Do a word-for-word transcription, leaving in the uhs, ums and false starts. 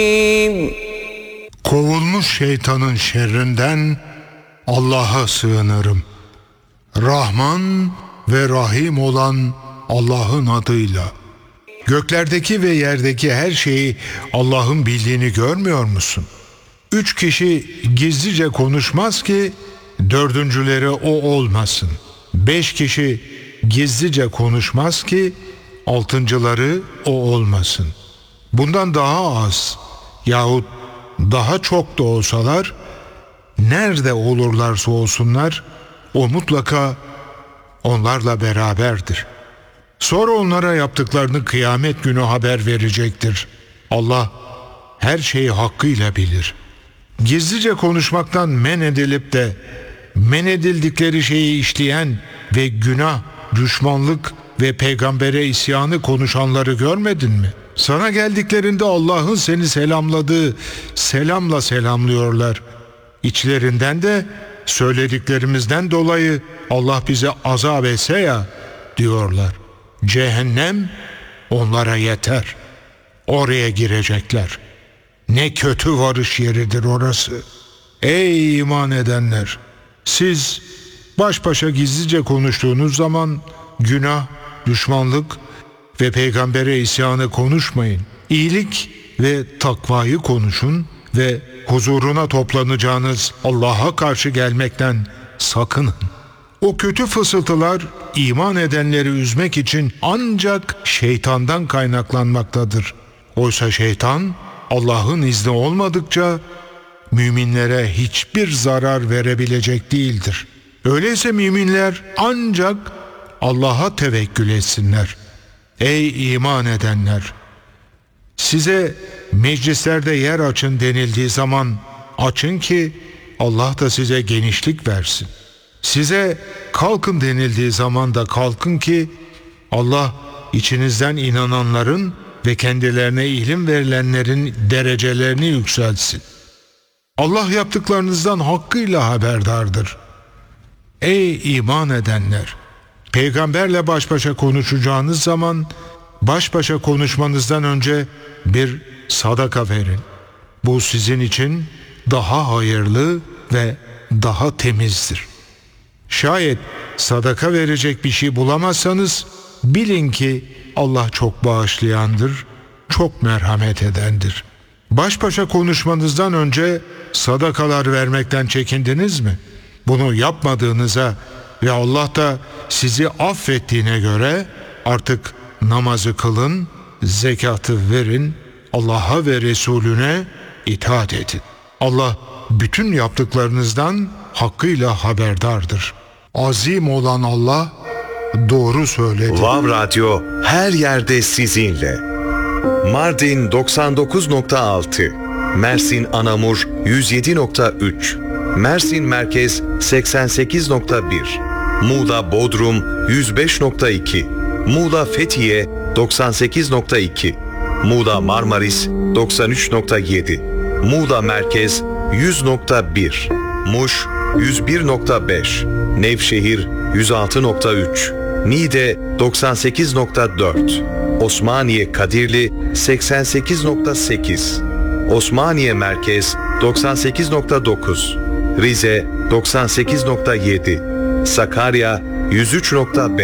Kovulmuş şeytanın şerrinden Allah'a sığınırım. Rahman ve Rahim olan Allah'ın adıyla. Göklerdeki ve yerdeki her şeyi Allah'ın bildiğini görmüyor musun? Üç kişi gizlice konuşmaz ki dördüncüleri o olmasın. Beş kişi gizlice konuşmaz ki altıncıları o olmasın. Bundan daha az yahut daha çok da olsalar, nerede olurlarsa olsunlar, o mutlaka onlarla beraberdir. Sonra onlara yaptıklarını kıyamet günü haber verecektir. Allah her şeyi hakkıyla bilir. Gizlice konuşmaktan men edilip de men edildikleri şeyi işleyen ve günah, düşmanlık ve peygambere isyanı konuşanları görmedin mi? Sana geldiklerinde Allah'ın seni selamladığı selamla selamlıyorlar. İçlerinden de söylediklerimizden dolayı Allah bize azap etse ya diyorlar. Cehennem onlara yeter. Oraya girecekler. Ne kötü varış yeridir orası. Ey iman edenler! Siz baş başa gizlice konuştuğunuz zaman günah, düşmanlık ve peygambere isyanı konuşmayın. İyilik ve takvayı konuşun ve huzuruna toplanacağınız Allah'a karşı gelmekten sakının. O kötü fısıltılar iman edenleri üzmek için ancak şeytandan kaynaklanmaktadır. Oysa şeytan Allah'ın izni olmadıkça müminlere hiçbir zarar verebilecek değildir. Öyleyse müminler ancak Allah'a tevekkül etsinler. Ey iman edenler! Size meclislerde yer açın denildiği zaman açın ki Allah da size genişlik versin. Size kalkın denildiği zaman da kalkın ki Allah içinizden inananların ve kendilerine ilim verilenlerin derecelerini yükseltsin. Allah yaptıklarınızdan hakkıyla haberdardır. Ey iman edenler! Peygamberle baş başa konuşacağınız zaman baş başa konuşmanızdan önce bir sadaka verin. Bu sizin için daha hayırlı ve daha temizdir. Şayet sadaka verecek bir şey bulamazsanız bilin ki Allah çok bağışlayandır, çok merhamet edendir. Baş başa konuşmanızdan önce sadakalar vermekten çekindiniz mi? Bunu yapmadığınıza ve Allah da sizi affettiğine göre artık namazı kılın, zekatı verin, Allah'a ve Resulüne itaat edin. Allah bütün yaptıklarınızdan hakkıyla haberdardır. Azim olan Allah doğru söyledi. Vav Radyo her yerde sizinle. Mardin doksan dokuz nokta altı, Mersin Anamur yüz yedi nokta üç, Mersin Merkez seksen sekiz nokta bir, Muğla Bodrum yüz beş nokta iki, Muğla Fethiye doksan sekiz nokta iki, Muğla Marmaris doksan üç nokta yedi, Muğla Merkez yüz nokta bir, Muş yüz bir nokta beş, Nevşehir yüz altı nokta üç, Niğde doksan sekiz nokta dört, Osmaniye Kadirli seksen sekiz nokta sekiz, Osmaniye Merkez doksan sekiz nokta dokuz, Rize doksan sekiz nokta yedi, Sakarya yüz üç nokta beş.